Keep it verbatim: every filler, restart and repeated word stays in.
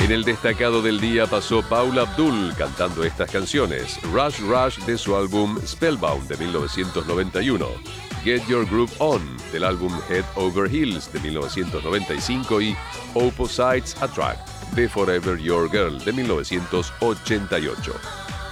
En el destacado del día pasó Paula Abdul cantando estas canciones: Rush Rush de su álbum Spellbound de mil novecientos noventa y uno, Get Your Groove On del álbum Head Over Heels de mil novecientos noventa y cinco y Opposites Attract de Forever Your Girl de mil novecientos ochenta y ocho.